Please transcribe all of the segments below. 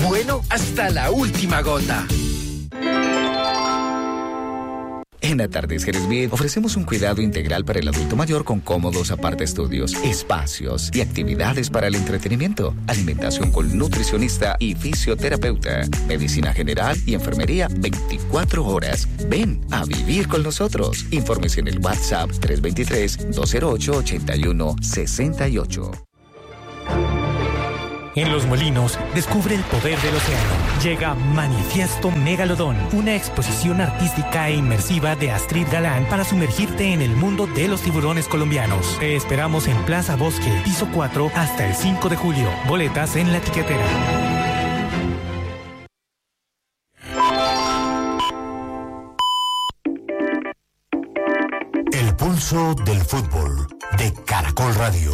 Bueno hasta la última gota. En Atardeceres Med ofrecemos un cuidado integral para el adulto mayor con cómodos apartaestudios, espacios y actividades para el entretenimiento, alimentación con nutricionista y fisioterapeuta, medicina general y enfermería 24 horas. Ven a vivir con nosotros. Infórmese en el WhatsApp 323-208-8168. En Los Molinos, descubre el poder del océano. Llega Manifiesto Megalodón, una exposición artística e inmersiva de Astrid Galán para sumergirte en el mundo de los tiburones colombianos. Te esperamos en Plaza Bosque, piso 4, hasta el 5 de julio. Boletas en la tiquetera. El pulso del fútbol de Caracol Radio.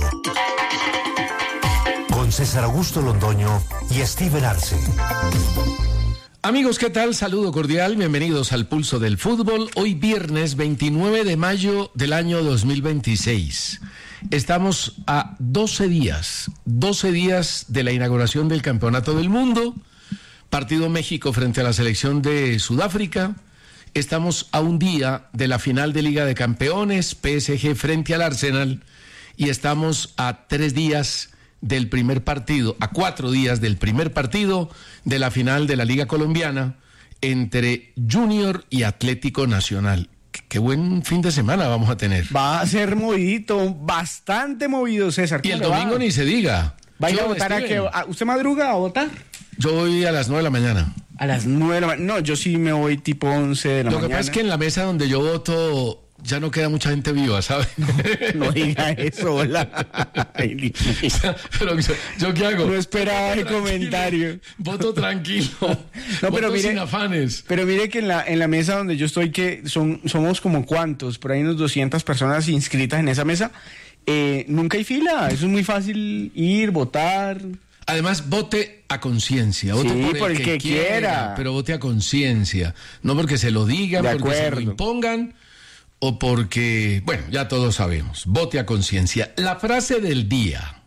Con César Augusto Londoño y Steven Arce. Amigos, ¿qué tal? Saludo cordial, bienvenidos al Pulso del Fútbol. Hoy viernes 29 de mayo del año 2026. Estamos a 12 días de la inauguración del Campeonato del Mundo. Partido México frente a la selección de Sudáfrica. Estamos a un día de la final de Liga de Campeones, PSG frente al Arsenal. Y estamos a 3 días del primer partido, a 4 días del primer partido de la final de la Liga Colombiana entre Junior y Atlético Nacional. Qué buen fin de semana vamos a tener. Va a ser movidito, bastante movido, César. Y el domingo ni se diga. ¿Va a ir a votar a qué? ¿Usted madruga a votar? Yo voy a las 9 de la mañana. A las 9 de la mañana. No, yo sí me voy tipo 11 de la mañana. Lo que pasa es que en la mesa donde yo voto ya no queda mucha gente viva, ¿sabes? No diga eso, hola. Pero ¿yo qué hago? No esperaba el comentario. Voto tranquilo. No, pero mire, sin afanes. Pero mire que en la mesa donde yo estoy, que somos como cuántos, por ahí unos 200 personas inscritas en esa mesa, nunca hay fila. Eso es muy fácil ir, votar. Además, vote a conciencia. Vote por el que quiera. Pero vote a conciencia. No porque se lo digan, porque se lo impongan, o porque, bueno, ya todos sabemos. Vote a conciencia. La frase del día.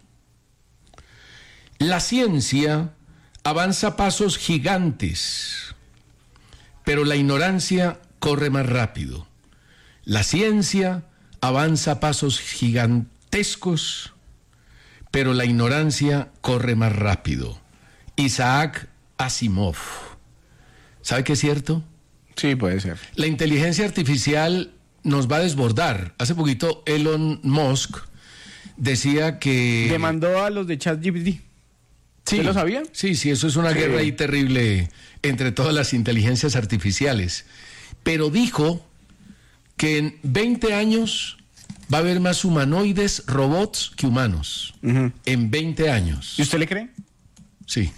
La ciencia avanza a pasos gigantes, pero la ignorancia corre más rápido. La ciencia avanza a pasos gigantescos, pero la ignorancia corre más rápido. Isaac Asimov. ¿Sabe qué es cierto? Sí, puede ser. La inteligencia artificial nos va a desbordar. Hace poquito Elon Musk decía que demandó a los de ChatGPT. Sí, ¿usted lo sabía? Sí, eso es una guerra ahí terrible entre todas las inteligencias artificiales. Pero dijo que en 20 años va a haber más humanoides, robots, que humanos. En 20 años. ¿Y usted le cree? Sí.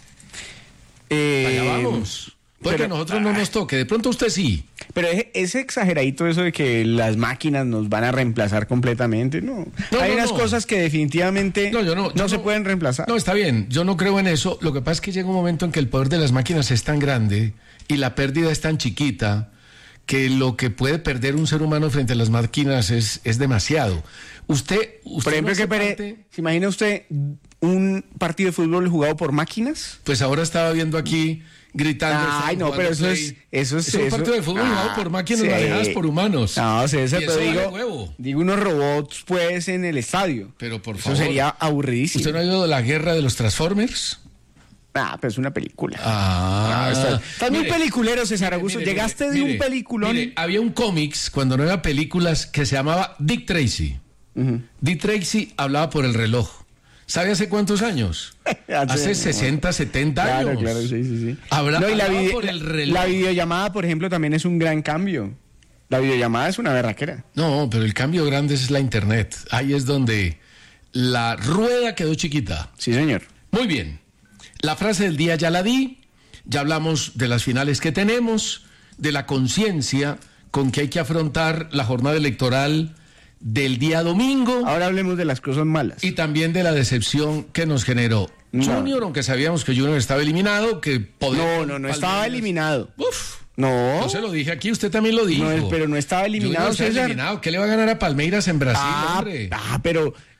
Allá vamos. Puede que a nosotros no nos toque, de pronto usted sí. Pero es exageradito eso de que las máquinas nos van a reemplazar completamente, ¿no? Hay unas cosas que definitivamente no se pueden reemplazar. No, está bien, yo no creo en eso. Lo que pasa es que llega un momento en que el poder de las máquinas es tan grande y la pérdida es tan chiquita que lo que puede perder un ser humano frente a las máquinas es demasiado. Usted por ejemplo, ¿se imagina usted un partido de fútbol jugado por máquinas? Pues ahora estaba viendo aquí gritando. Ay, no, pero eso es un partido de fútbol jugado por máquinas manejadas por humanos. No, César, pero digo unos robots pues en el estadio. Pero por favor. Eso sería aburridísimo. ¿Usted no ha oído de la guerra de los Transformers? Pero es una película. Estás muy peliculero, César Augusto. Llegaste de un peliculón. Mire, había un cómics cuando no había películas que se llamaba Dick Tracy. Dick Tracy hablaba por el reloj. ¿Sabe hace cuántos años? Hace 60, 70 años. Claro, sí. Hablaba por el reloj. La videollamada, por ejemplo, también es un gran cambio. La videollamada es una berraquera. No, pero el cambio grande es la internet. Ahí es donde la rueda quedó chiquita. Sí, señor. Muy bien. La frase del día ya la di. Ya hablamos de las finales que tenemos, de la conciencia con que hay que afrontar la jornada electoral del día domingo. Ahora hablemos de las cosas malas. Y también de la decepción que nos generó Junior, aunque sabíamos que Junior estaba eliminado, que podía... No estaba eliminado. Uf. No. Yo se lo dije aquí, usted también lo dijo. No, pero no estaba eliminado, César. ¿Qué le va a ganar a Palmeiras en Brasil, hombre? Pero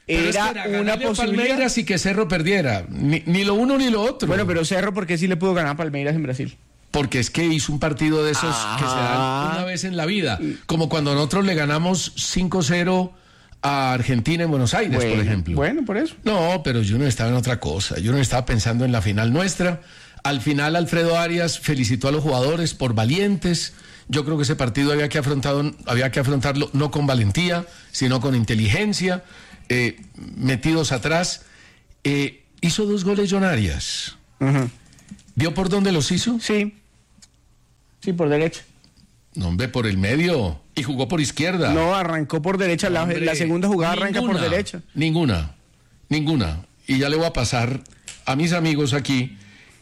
Pero era una posibilidad. Palmeiras y que Cerro perdiera. Ni lo uno ni lo otro. Bueno, pero Cerro, ¿por qué sí le pudo ganar a Palmeiras en Brasil? Porque es que hizo un partido de esos que se dan una vez en la vida. Como cuando nosotros le ganamos 5-0 a Argentina en Buenos Aires, por ejemplo. Bueno, por eso. No, pero Junior estaba en otra cosa. Junior estaba pensando en la final nuestra. Al final, Alfredo Arias felicitó a los jugadores por valientes. Yo creo que ese partido había que afrontarlo no con valentía, sino con inteligencia, metidos atrás. Hizo 2 goles John Arias. Uh-huh. ¿Vio por dónde los hizo? Sí, por derecha. No, hombre, por el medio. Y jugó por izquierda. No, arrancó por derecha. La segunda jugada arranca por derecha. Ninguna. Y ya le voy a pasar a mis amigos aquí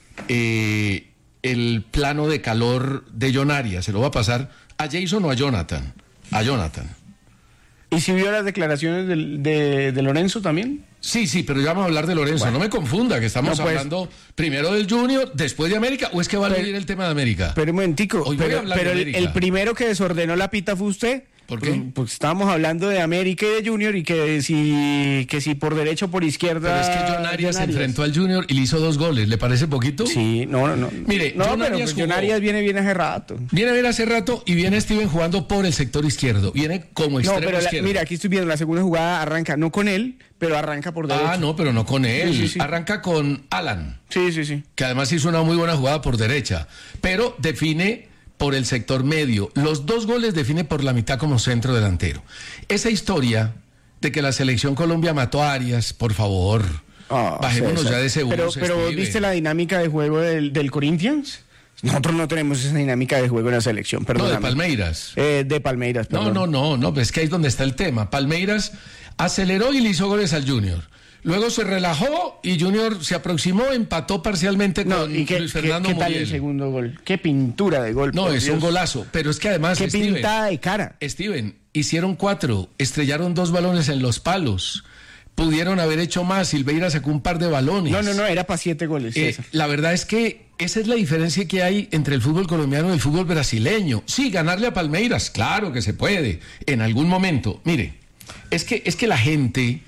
el plano de calor de John Arias. Se lo voy a pasar a Jason o a Jonathan. A Jonathan. ¿Y si vio las declaraciones de Lorenzo también? Sí, pero ya vamos a hablar de Lorenzo. Bueno, no me confunda, que estamos hablando primero del Junior, después de América, ¿o es que va a leer el tema de América? Pero un momentico, pero el primero que desordenó la pita fue usted. ¿Por qué? Pues estábamos hablando de América y de Junior y que si por derecha o por izquierda... Pero es que John Arias se enfrentó al Junior y le hizo 2 goles, ¿le parece poquito? Sí, no. Mire, John Arias viene hace rato. Viene hace rato y viene Steven jugando por el sector izquierdo, viene como extremo izquierdo. Mira, aquí estoy viendo, la segunda jugada arranca, no con él, pero arranca por derecha. No, pero no con él, Sí. Arranca con Alan. Sí. Que además hizo una muy buena jugada por derecha, pero define por el sector medio. Los 2 goles define por la mitad como centro delantero. Esa historia de que la selección Colombia mató a Arias, por favor, bajémonos ya de ese bus. Pero ¿viste la dinámica de juego del Corinthians? Nosotros no tenemos esa dinámica de juego en la selección, perdóname. No, de Palmeiras. De Palmeiras, perdón. No, pues es que ahí es donde está el tema. Palmeiras aceleró y le hizo goles al Junior. Luego se relajó y Junior se aproximó, empató parcialmente con Luis Fernando ¿Qué tal Muriel. el segundo gol? Qué pintura de gol. No, es un golazo, pero es que además, qué pintada de cara. Steven, hicieron 4, estrellaron 2 balones en los palos. Pudieron haber hecho más, Silveira sacó un par de balones. No, era para 7 goles. La verdad es que esa es la diferencia que hay entre el fútbol colombiano y el fútbol brasileño. Sí, ganarle a Palmeiras, claro que se puede, en algún momento. Mire, es que la gente,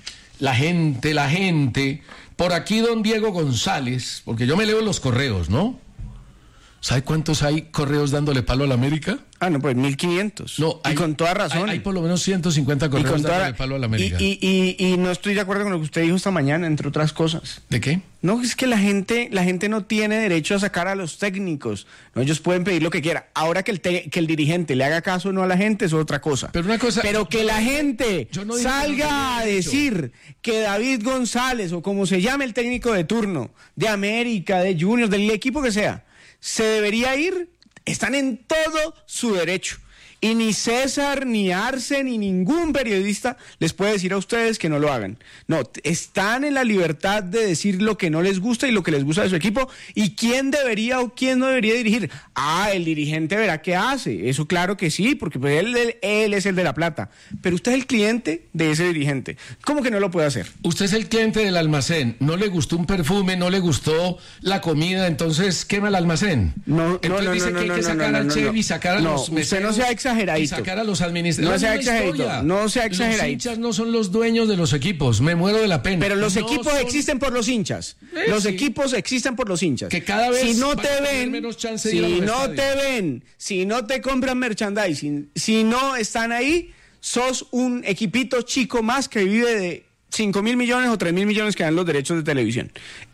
por aquí don Diego González, porque yo me leo los correos, ¿no? ¿Sabe cuántos hay correos dándole palo a la América? No, pues 1.500. No, y con toda razón. Hay por lo menos 150 correos dándole palo a la América. Y no estoy de acuerdo con lo que usted dijo esta mañana, entre otras cosas. ¿De qué? No, es que la gente no tiene derecho a sacar a los técnicos. No, ellos pueden pedir lo que quieran. Ahora que el dirigente le haga caso o no a la gente es otra cosa. Pero que la gente salga a decir que David González, o como se llame el técnico de turno, de América, de Junior, del equipo que sea, se debería ir, están en todo su derecho. Y ni César, ni Arce, ni ningún periodista les puede decir a ustedes que no lo hagan. No, están en la libertad de decir lo que no les gusta y lo que les gusta de su equipo. Y quién debería o quién no debería dirigir. El dirigente verá qué hace. Eso claro que sí, porque pues él es el de la plata. Pero usted es el cliente de ese dirigente. ¿Cómo que no lo puede hacer? Usted es el cliente del almacén. No le gustó un perfume, no le gustó la comida, entonces quema el almacén. Dice que hay que sacar al chef y sacar a los meseros. Usted no sea exageradito. Y sacar a los administradores. No sea exageradito. Los hinchas no son los dueños de los equipos. Me muero de la pena. Pero los equipos existen por los hinchas. Los equipos existen por los hinchas. Que cada vez si no te ven, menos chance de ir a los estadios. si no te compran merchandising, si no están ahí, sos un equipito chico más que vive de 5.000 millones o 3.000 millones que dan los derechos de televisión.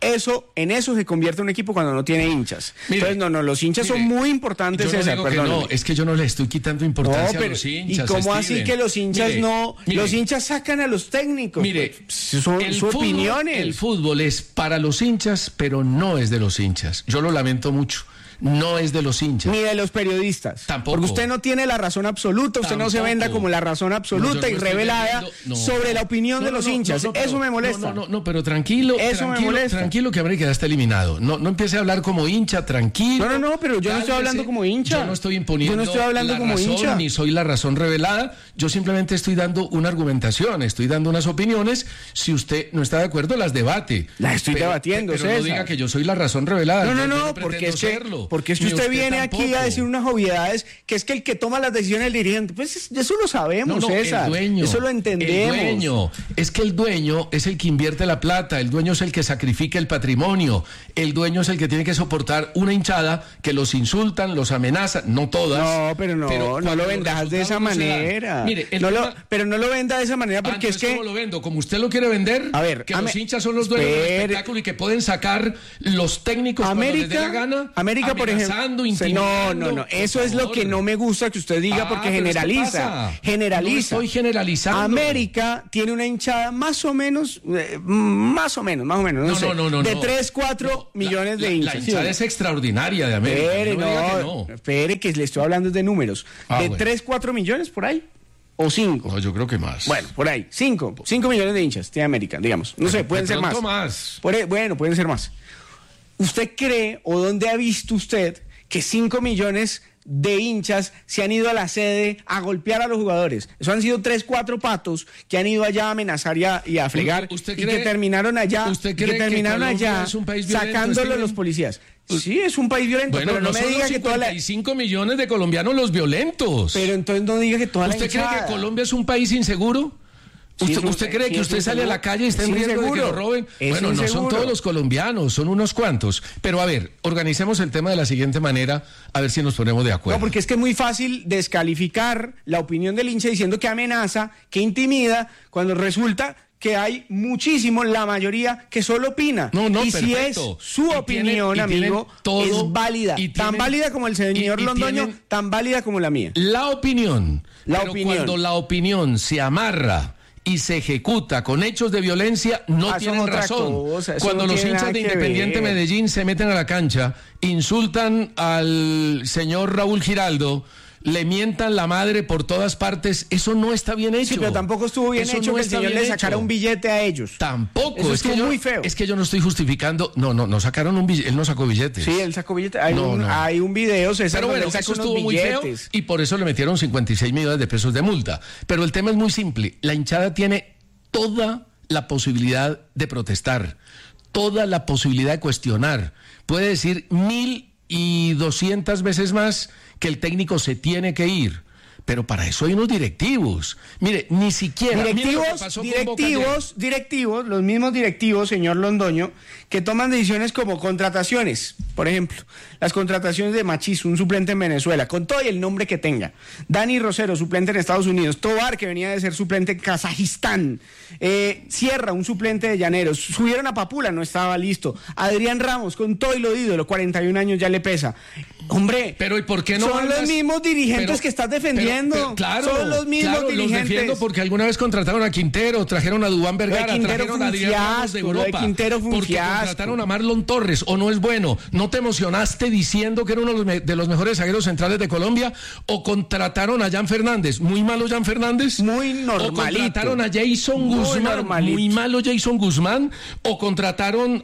En eso se convierte un equipo cuando no tiene hinchas. Entonces, los hinchas son muy importantes, César, perdón. No, es que yo no le estoy quitando importancia a los hinchas. ¿Y cómo así que los hinchas los hinchas sacan a los técnicos? Mire, son opiniones. El fútbol es para los hinchas, pero no es de los hinchas. Yo lo lamento mucho. No es de los hinchas. Ni de los periodistas. Tampoco. Porque usted no tiene la razón absoluta, usted no se venda como la razón absoluta y revelada sobre la opinión de los hinchas. Eso me molesta. No, pero tranquilo. Eso me molesta. Tranquilo que América ya está eliminado. No empiece a hablar como hincha, tranquilo. No, pero yo no estoy hablando como hincha. Yo no estoy imponiendo yo no estoy hablando como razón, hincha. ni soy la razón revelada. Yo simplemente estoy dando una argumentación, estoy dando unas opiniones. Si usted no está de acuerdo, las debate. Las estoy debatiendo, pero César. No diga que yo soy la razón revelada. No, porque es que usted viene aquí a decir unas obviedades, que es que el que toma las decisiones es el dirigente. Pues eso lo sabemos, César. El dueño, eso lo entendemos. Es que el dueño es el que invierte la plata, el dueño es el que sacrifica el patrimonio, el dueño es el que tiene que soportar una hinchada que los insultan, los amenazan, no todas. No, pero no lo vendas de esa manera. Mire, pero no lo venda de esa manera porque es que... ¿Cómo lo vendo? Como usted lo quiere vender, a ver, que los hinchas son los dueños del espectáculo y que pueden sacar los técnicos cuando les dé la gana, América, por ejemplo, no, eso es lo que no me gusta que usted diga porque generaliza. No estoy generalizando. América tiene una hinchada más o menos, de 3, 4 millones de hinchas. La hinchada es extraordinaria de América. Espere, que le estoy hablando de números. 3, 4 millones por ahí. ¿O 5? No, yo creo que más. Bueno, por ahí. 5 millones de hinchas tiene América, digamos. No sé, pueden ser más. Bueno, pueden ser más. ¿Usted cree o dónde ha visto usted que 5 millones de hinchas se han ido a la sede a golpear a los jugadores? Eso han sido 3, 4 patos que han ido allá a amenazar y a fregar y que terminaron allá, sacándolo los policías. Sí, es un país violento, bueno, pero no me diga que 55 millones de colombianos los violentos. Pero entonces no diga que toda la hinchada. ¿Usted cree que Colombia es un país inseguro? ¿Usted cree que usted sale a la calle y está en riesgo de que lo roben? Bueno, no son todos los colombianos, son unos cuantos. Pero a ver, organicemos el tema de la siguiente manera, a ver si nos ponemos de acuerdo. No, porque es que es muy fácil descalificar la opinión del hincha diciendo que amenaza, que intimida, cuando resulta que hay muchísimo, la mayoría, que solo opina. No, y perfecto. Si es su opinión, amigo, es válida. Tan válida como el señor Londoño, tan válida como la mía. La opinión. Cuando la opinión se amarra y se ejecuta con hechos de violencia, no tienen razón. Cuando los hinchas de Independiente Medellín se meten a la cancha, insultan al señor Raúl Giraldo, le mientan la madre por todas partes, eso no está bien hecho. Sí, pero tampoco estuvo bien hecho que el señor le sacara un billete a ellos. Tampoco. Eso estuvo muy feo. Es que yo no estoy justificando. No sacaron un billete. Él no sacó billetes. Sí, él sacó billetes. Hay un video, César, pero bueno, eso estuvo muy feo y por eso le metieron 56 millones de pesos de multa. Pero el tema es muy simple. La hinchada tiene toda la posibilidad de protestar, toda la posibilidad de cuestionar. Puede decir 1,200 veces más que el técnico se tiene que ir, pero para eso hay unos directivos. Mire, ni siquiera directivos, los mismos directivos, señor Londoño, que toman decisiones como contrataciones, por ejemplo, las contrataciones de Machís, un suplente en Venezuela, con todo y el nombre que tenga, Dani Rosero, suplente en Estados Unidos, Tobar, que venía de ser suplente en Kazajistán, Sierra, un suplente de Llaneros, subieron a Papula, no estaba listo, Adrián Ramos, con todo y lo ídolo, 41 años ya le pesa. Hombre, pero ¿y por qué no son los mismos dirigentes que estás defendiendo? Claro, son los mismos dirigentes. Los defiendo porque alguna vez contrataron a Quintero, trajeron a Duván Vergara, trajeron a Adrián Ramos de Europa, porque contrataron a Marlon Torres, ¿o no es bueno? ¿No te emocionaste diciendo que era uno de los mejores zagueros centrales de Colombia? ¿O contrataron a Jan Fernández? ¿Muy malo Jan Fernández? Muy normalito. ¿O contrataron a Jason Guzmán? ¿Muy malo Jason Guzmán? ¿O contrataron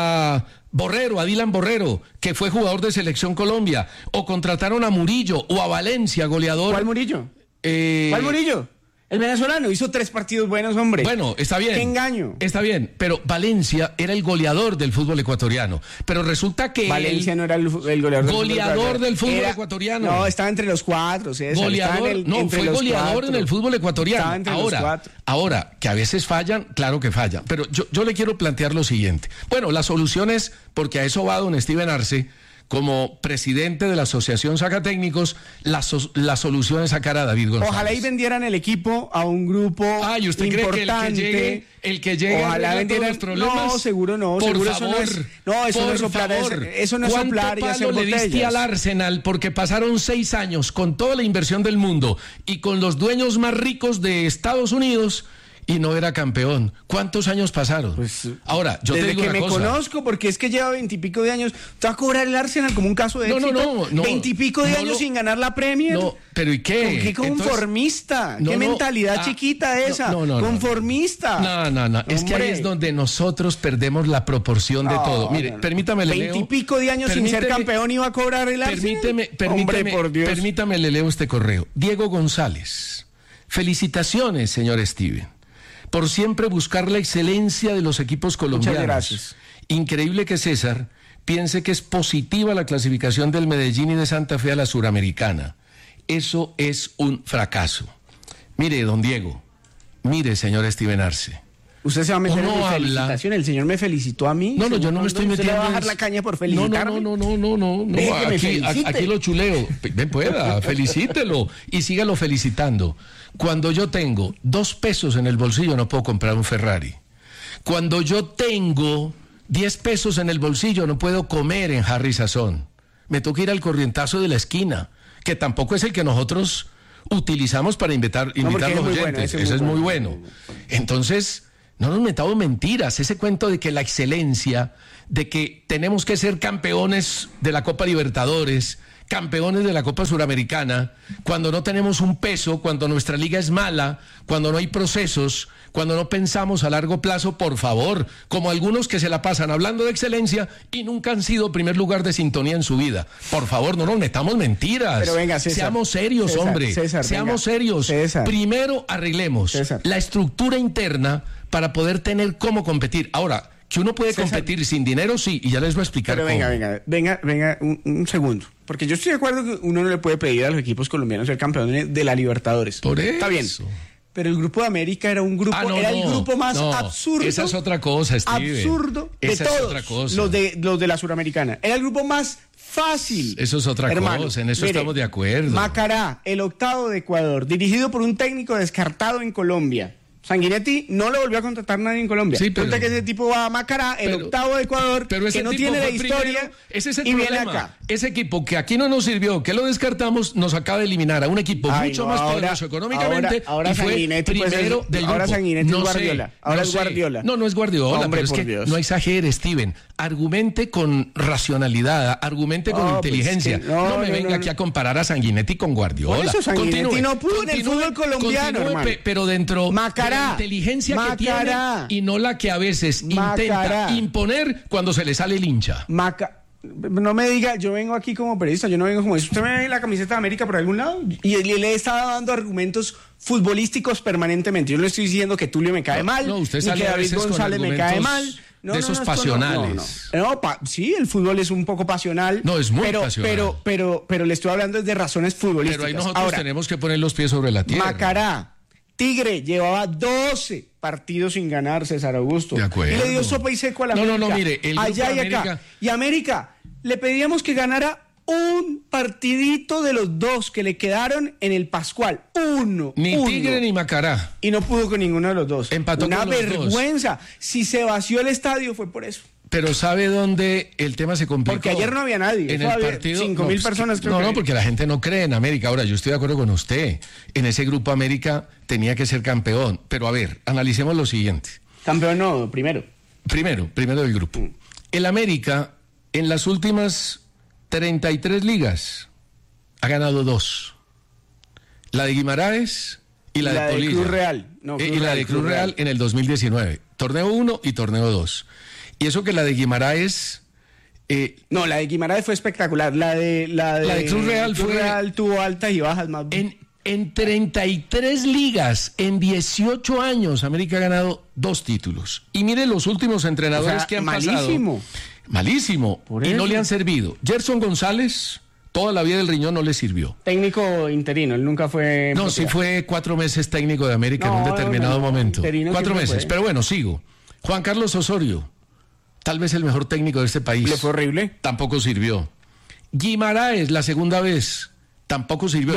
a Dylan Borrero, que fue jugador de Selección Colombia? ¿O contrataron a Murillo o a Valencia, goleador? ¿Cuál Murillo? ¿Cuál Murillo? El venezolano hizo 3 partidos buenos, hombre. Bueno, está bien. ¡Qué engaño! Está bien, pero Valencia era el goleador del fútbol ecuatoriano. Pero resulta que Valencia no era el goleador del fútbol ecuatoriano. No, estaba entre los 4. César, fue goleador en el fútbol ecuatoriano. Ahora, que a veces fallan, claro que fallan. Pero yo le quiero plantear lo siguiente. Bueno, la solución es, porque a eso va don Steven Arce, como presidente de la Asociación Sacatécnicos, la solución es sacar a David González. Ojalá y vendieran el equipo a un grupo ¿y usted importante. Cree que el que llegue ojalá vendieran los problemas? No, seguro no. Por seguro favor. Eso no es soplar. Eso no es soplar y hacer botellas. Le diste al Arsenal porque pasaron 6 años con toda la inversión del mundo y con los dueños más ricos de Estados Unidos y no era campeón? ¿Cuántos años pasaron? Pues, ahora, yo te digo una cosa. Desde que me conozco, porque es que lleva 20 y pico de años. ¿Te va a cobrar el Arsenal como un caso de éxito? No. 20 y pico de años sin ganar la Premier. No, pero ¿y qué? ¿Qué conformista? ¿Qué mentalidad chiquita esa? Conformista. No. Es que ahí es donde nosotros perdemos la proporción de todo. Mire, permítame, le leo. 20 y pico de años sin ser campeón iba a cobrar el Arsenal. Hombre, por Dios. Permítame, le leo este correo. Diego González. Felicitaciones, señor Steven, por siempre buscar la excelencia de los equipos colombianos. Muchas gracias. Increíble que César piense que es positiva la clasificación del Medellín y de Santa Fe a la Suramericana. Eso es un fracaso. Mire, don Diego, mire, señor Steven Arce, Usted se va a meter en mi felicitación. El señor me felicitó a mí. No, yo no me estoy metiendo. ¿Se le va a bajar la caña por felicitarme? No. Aquí lo chuleo. Pueda, felicítelo y sígalo felicitando. Cuando yo tengo 2 pesos en el bolsillo no puedo comprar un Ferrari. Cuando yo tengo 10 pesos en el bolsillo no puedo comer en Harry Sazón. Me toca ir al corrientazo de la esquina, que tampoco es el que nosotros utilizamos para invitar a los oyentes. Ese es muy bueno. Entonces, no nos metamos mentiras. Ese cuento de que la excelencia, de que tenemos que ser campeones de la Copa Libertadores, campeones de la Copa Suramericana, cuando no tenemos un peso, cuando nuestra liga es mala, cuando no hay procesos, cuando no pensamos a largo plazo, por favor, como algunos que se la pasan hablando de excelencia y nunca han sido primer lugar de sintonía en su vida. Por favor, no nos metamos mentiras. Pero venga, César, seamos serios, hombre. Seamos serios. Primero arreglemos la estructura interna para poder tener cómo competir. Ahora, que uno puede competir sin dinero, sí, y ya les voy a explicar cómo. Venga, un segundo. Porque yo estoy de acuerdo que uno no le puede pedir a los equipos colombianos ser campeones de la Libertadores. Por eso. Está bien. Pero el Grupo de América era un grupo, el grupo más absurdo. Esa es otra cosa, Steve. Absurdo de todos. Es otra cosa. Los de la Suramericana. Era el grupo más fácil. Eso es otra cosa, en eso estamos de acuerdo. Macará, el octavo de Ecuador, dirigido por un técnico descartado en Colombia. Sanguinetti no le volvió a contratar nadie en Colombia. Sí, pero que ese tipo va a Macará, el octavo de Ecuador, que no tiene la historia, ese es el y problema. Viene acá. Ese equipo que aquí no nos sirvió, que lo descartamos, nos acaba de eliminar a un equipo mucho más poderoso económicamente. Ahora y fue primero del grupo. Ahora Sanguinetti es Guardiola. Ahora es Guardiola. No es Guardiola, pero es que no exagere, Steven. Argumente con racionalidad, argumente con inteligencia. No me venga aquí a comparar a Sanguinetti con Guardiola. Por eso Sanguinetti no pudo en el fútbol colombiano, hermano. Pero dentro de la inteligencia que tiene y no la que a veces intenta imponer cuando se le sale el hincha. No me diga, yo vengo aquí como periodista, yo no vengo como eso. Usted me ve la camiseta de América por algún lado y le he estado dando argumentos futbolísticos permanentemente. Yo no le estoy diciendo que Tulio me cae mal, usted ni que David González me cae mal. De esos pasionales. Sí, el fútbol es un poco pasional. No, es muy pasional. Pero le estoy hablando de razones futbolísticas. Pero ahí nosotros tenemos que poner los pies sobre la tierra. Macará, Tigre llevaba 12 partidos sin ganar, César Augusto. De acuerdo. Y le dio sopa y seco a la América. No, mire, el allá y América... acá. Y América, le pedíamos que ganara un partidito de los 2 que le quedaron en el Pascual. Uno. Tigre ni Macará. Y no pudo con ninguno de los 2. Empató una con los vergüenza. Si se vació el estadio fue por eso. Pero ¿sabe dónde el tema se complicó? Porque ayer no había nadie. En el partido 5,000 personas creo que... No, porque la gente no cree en América. Ahora, yo estoy de acuerdo con usted. En ese grupo América tenía que ser campeón. Pero a ver, analicemos lo siguiente. Campeón no, primero. Primero del grupo. El América, en las últimas 33 ligas, ha ganado 2. La de Guimaraes y la de Polilla. Cruz Real. Y la de Cruz Real en el 2019. Torneo 1 y torneo 2. Y eso que la de Guimaraes... la de Guimaraes fue espectacular. La de Cruz Real tuvo altas y bajas más. En 33 ligas, en 18 años, América ha ganado 2 títulos. Y mire los últimos entrenadores que han pasado. Malísimo. Y no le han servido. Gerson González, toda la vida del riñón no le sirvió. Técnico interino, él nunca fue... No, sí fue 4 meses técnico de América en un determinado momento. 4 meses, pero bueno, sigo. Juan Carlos Osorio, tal vez el mejor técnico de este país. ¿Le fue horrible? Tampoco sirvió. Guimaraes, la segunda vez, tampoco sirvió.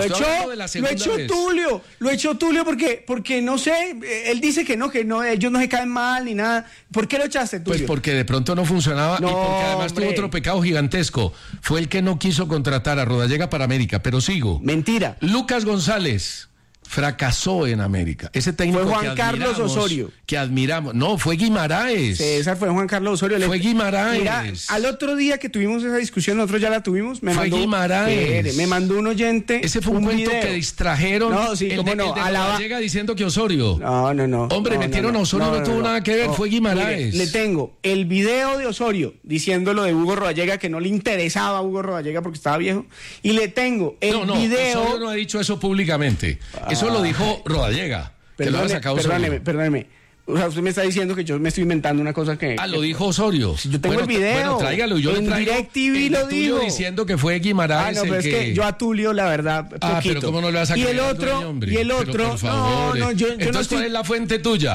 Lo echó Tulio porque no sé, él dice que no, ellos no se caen mal ni nada. ¿Por qué lo echaste, Tulio? Pues porque de pronto no funcionaba y porque además tuvo otro pecado gigantesco. Fue el que no quiso contratar a Rodallega para América, pero sigo. Mentira. Lucas González fracasó en América. Ese técnico fue Juan Carlos Osorio. Que admiramos. No, fue Guimaraes. César fue Juan Carlos Osorio. Fue Guimaraes. Mira, al otro día que tuvimos esa discusión, nosotros ya la tuvimos. Me mandó un oyente. Ese fue un cuento que distrajeron. No, sí, cómo no. Llega diciendo que Osorio. No. Hombre, metieron a Osorio, no tuvo nada que ver. Fue Guimaraes. Mire, le tengo el video de Osorio diciendo lo de Hugo Rodallega, que no le interesaba a Hugo Rodallega porque estaba viejo. Y le tengo el video. Osorio no ha dicho eso públicamente. Eso lo dijo Rodallega. Perdóneme. O sea, usted me está diciendo que yo me estoy inventando una cosa que... lo dijo Osorio. Si yo tengo el video. Bueno, tráigalo. Yo le traigo DirecTV lo digo. Diciendo que fue Guimaraes. Pero es que yo a Tulio, la verdad, poquito. Pero ¿cómo no le vas a creer? Y el otro... Pero, por favor, yo entonces, no estoy... ¿cuál es la fuente tuya?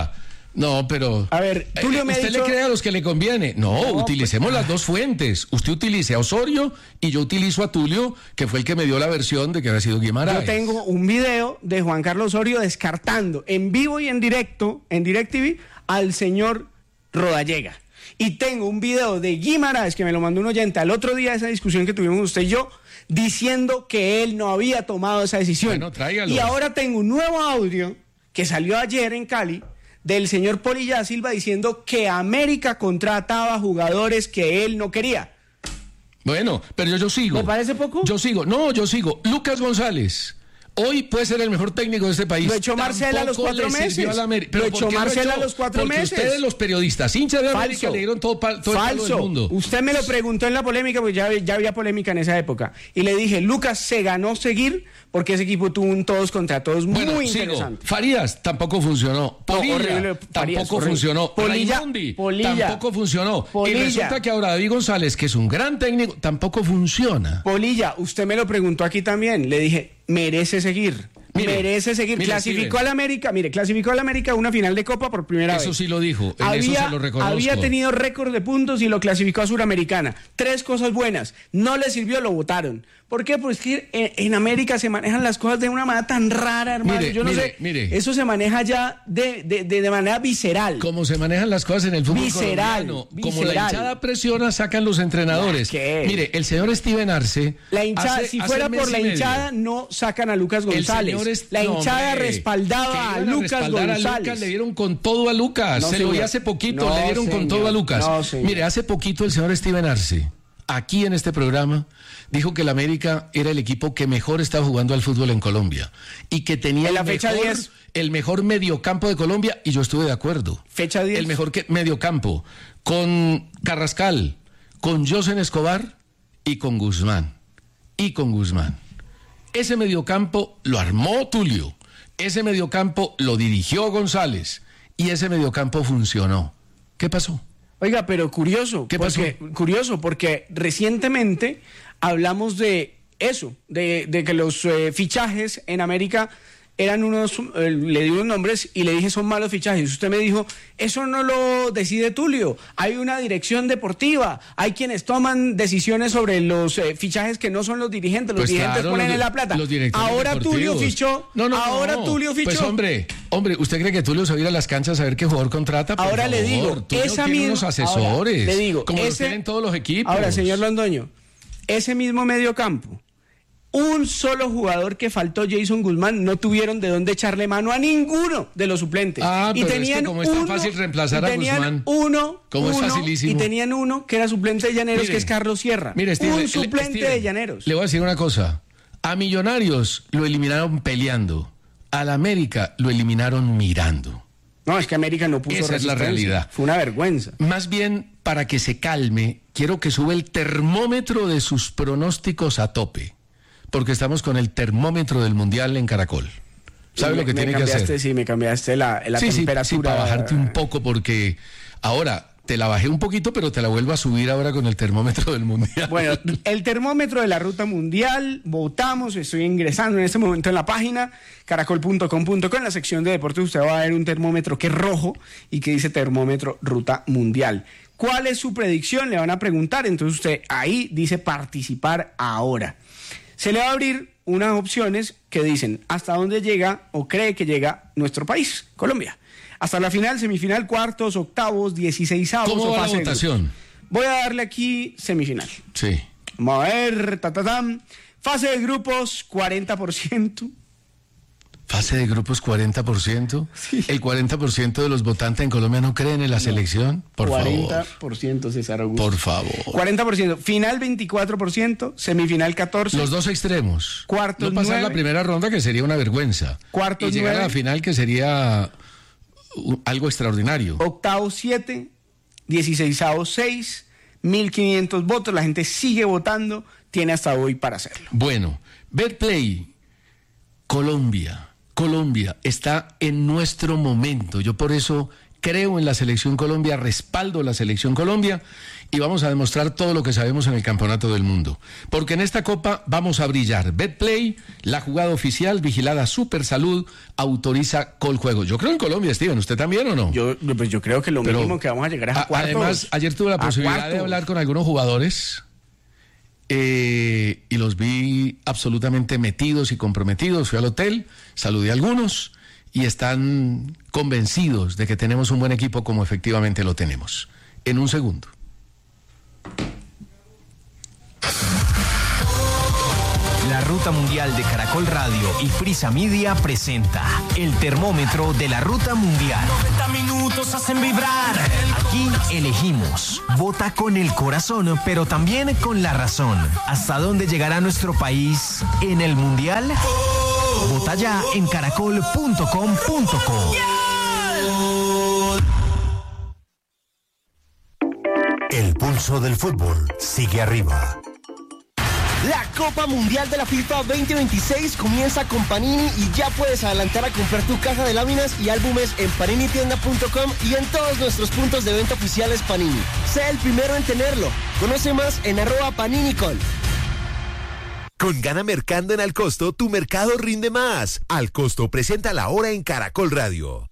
No, pero... A ver, Tulio me ha ¿usted dicho... le cree a los que le conviene? No, utilicemos las dos fuentes. Usted utilice a Osorio y yo utilizo a Tulio, que fue el que me dio la versión de que había sido Guimaraes. Yo tengo un video de Juan Carlos Osorio descartando en vivo y en directo, en DirecTV, al señor Rodallega. Y tengo un video de Guimaraes, que me lo mandó un oyente al otro día de esa discusión que tuvimos usted y yo, diciendo que él no había tomado esa decisión. Bueno, tráigalo. Y ahora tengo un nuevo audio que salió ayer en Cali, del señor Polilla Silva diciendo que América contrataba jugadores que él no quería. Bueno, pero yo sigo. ¿Me parece poco? Yo sigo. Lucas González. Hoy puede ser el mejor técnico de este país. Lo echó Marcela a los 4 meses. Lo echó Marcela a los 4 meses. Porque ustedes, los periodistas, hinchas de América, le dieron todo el palo del mundo. Usted me lo preguntó en la polémica, porque ya había polémica en esa época. Y le dije, Lucas se ganó seguir porque ese equipo tuvo un todos contra todos muy interesante. Farías tampoco funcionó. Polilla tampoco funcionó. Raimondi tampoco funcionó. Y resulta que ahora David González, que es un gran técnico, tampoco funciona. Polilla, usted me lo preguntó aquí también. Le dije, merece seguir. Merece seguir. Clasificó al América a una final de Copa por primera vez. Eso sí lo dijo, eso se lo reconozco. Había tenido récord de puntos y lo clasificó a Suramericana. 3 cosas buenas. No le sirvió, lo votaron. ¿Por qué? Porque en América se manejan las cosas de una manera tan rara, hermano. Yo no sé. Eso se maneja ya de manera visceral. Como se manejan las cosas en el fútbol colombiano. Como la hinchada presiona, sacan los entrenadores. ¿Qué? Mire, el señor Steven Arce... La hinchada, si fuera por la hinchada, no sacan a Lucas González. La hinchada respaldaba a Lucas González. Le dieron con todo a Lucas. Se lo vi hace poquito, le dieron con todo a Lucas. Mire, hace poquito el señor Steven Arce, aquí en este programa, dijo que el América era el equipo que mejor estaba jugando al fútbol en Colombia y que tenía el mejor mediocampo de Colombia, y yo estuve de acuerdo. Fecha 10. El mejor mediocampo, con Carrascal, con Josen Escobar y con Guzmán. Ese mediocampo lo armó Tulio, ese mediocampo lo dirigió González y ese mediocampo funcionó. ¿Qué pasó? Oiga, pero curioso. ¿Qué pasó? Curioso, porque recientemente hablamos de eso, de que los fichajes en América eran le di unos nombres y le dije son malos fichajes. Usted me dijo, eso no lo decide Tulio, hay una dirección deportiva, hay quienes toman decisiones sobre los fichajes que no son los dirigentes, los dirigentes ponen en la plata. Ahora Tulio fichó, Tulio fichó. Pues hombre, ¿usted cree que Tulio se va a ir a las canchas a ver qué jugador contrata? Ahora le digo, esa misma unos asesores, le digo, como los tienen todos los equipos. Ahora, señor Londoño, ese mismo mediocampo, un solo jugador que faltó, Jason Guzmán, no tuvieron de dónde echarle mano a ninguno de los suplentes. Y tenían es que como es tan fácil reemplazar a Guzmán. Es facilísimo. Y tenían uno que era suplente de Llaneros, que es Carlos Sierra. Un suplente de Llaneros. Le voy a decir una cosa. A Millonarios lo eliminaron peleando. Al América lo eliminaron mirando. No, es que América no puso resistencia. Esa es la realidad. Fue una vergüenza. Más bien, para que se calme, quiero que sube el termómetro de sus pronósticos a tope. Porque estamos con el termómetro del Mundial en Caracol. ¿Sabe lo que tiene que hacer? Sí, me cambiaste la temperatura. Sí, para bajarte un poco, porque ahora te la bajé un poquito, pero te la vuelvo a subir ahora con el termómetro del Mundial. Bueno, el termómetro de la ruta mundial, votamos, estoy ingresando en este momento en la página caracol.com.co, en la sección de deportes usted va a ver un termómetro que es rojo y que dice termómetro ruta mundial. ¿Cuál es su predicción? Le van a preguntar, entonces usted ahí dice participar ahora. Se le va a abrir unas opciones que dicen hasta dónde llega o cree que llega nuestro país, Colombia. Hasta la final, semifinal, cuartos, octavos, 16avos. ¿Cómo va la votación? Voy a darle aquí semifinal. Sí. Vamos a ver, fase de grupos, 40%. ¿Fase de grupos 40%? Sí. ¿El 40% de los votantes en Colombia no creen en la selección? Por 40%, César Augusto. Por favor. 40%. Final 24%, semifinal 14%. Los dos extremos. Cuartos no pasar 9%. La primera ronda, que sería una vergüenza. Cuartos 9%. Y llegar a la final, que sería algo extraordinario. Octavos 7%, 16avos 6%, 1.500 votos. La gente sigue votando, tiene hasta hoy para hacerlo. Bueno, Betplay, Colombia está en nuestro momento. Yo por eso creo en la Selección Colombia, respaldo la Selección Colombia y vamos a demostrar todo lo que sabemos en el Campeonato del Mundo. Porque en esta Copa vamos a brillar. Betplay, la jugada oficial, vigilada Supersalud, autoriza Coljuegos. Yo creo en Colombia, Steven. ¿Usted también o no? Yo creo que lo mínimo que vamos a llegar a cuartos. Además, ayer tuve la posibilidad de hablar con algunos jugadores y los vi absolutamente metidos y comprometidos. Fui al hotel, saludé a algunos y están convencidos de que tenemos un buen equipo como efectivamente lo tenemos. En un segundo. La Ruta Mundial de Caracol Radio y Prisa Media presenta el termómetro de la Ruta Mundial. 90 minutos hacen vibrar. Aquí elegimos. Vota con el corazón, pero también con la razón. ¿Hasta dónde llegará nuestro país en el Mundial? Vota ya en caracol.com.co. El pulso del fútbol sigue arriba. La Copa Mundial de la FIFA 2026 comienza con Panini y ya puedes adelantar a comprar tu caja de láminas y álbumes en paninitienda.com y en todos nuestros puntos de venta oficiales Panini. Sé el primero en tenerlo. Conoce más en @paninicol. Con Gana Mercando en Alcosto, tu mercado rinde más. Alcosto presenta la hora en Caracol Radio.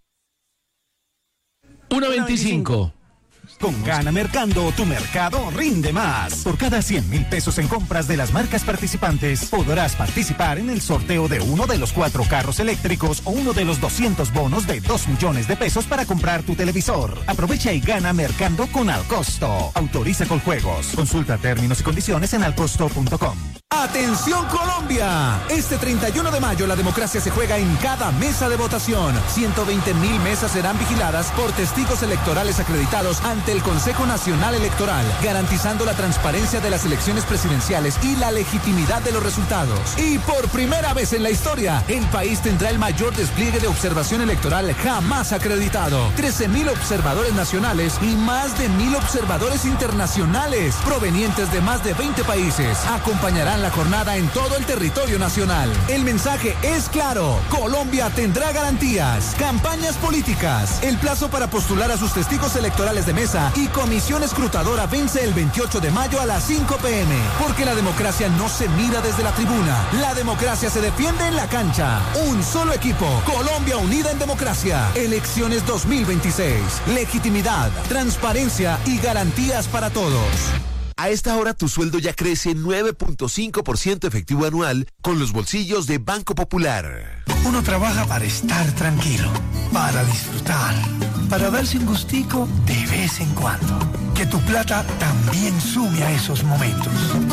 1:25. Con Gana Mercando, tu mercado rinde más. Por cada 100,000 pesos en compras de las marcas participantes, podrás participar en el sorteo de uno de los 4 carros eléctricos o uno de los 200 bonos de 2 millones de pesos para comprar tu televisor. Aprovecha y gana Mercando con Alcosto. Autoriza Coljuegos. Consulta términos y condiciones en alcosto.com. ¡Atención Colombia! Este 31 de mayo la democracia se juega en cada mesa de votación. 120,000 mesas serán vigiladas por testigos electorales acreditados ante el Consejo Nacional Electoral, garantizando la transparencia de las elecciones presidenciales y la legitimidad de los resultados. Y por primera vez en la historia, el país tendrá el mayor despliegue de observación electoral jamás acreditado. 13,000 observadores nacionales y más de 1,000 observadores internacionales, provenientes de más de 20 países, acompañarán la jornada en todo el territorio nacional. El mensaje es claro: Colombia tendrá garantías. Campañas políticas. El plazo para postular a sus testigos electorales de mesa y comisión escrutadora vence el 28 de mayo a las 5 p.m. Porque la democracia no se mira desde la tribuna. La democracia se defiende en la cancha. Un solo equipo. Colombia unida en democracia. Elecciones 2026. Legitimidad, transparencia y garantías para todos. A esta hora tu sueldo ya crece 9.5% efectivo anual con los bolsillos de Banco Popular. Uno trabaja para estar tranquilo, para disfrutar, para darse un gustico de vez en cuando. Que tu plata también sume a esos momentos.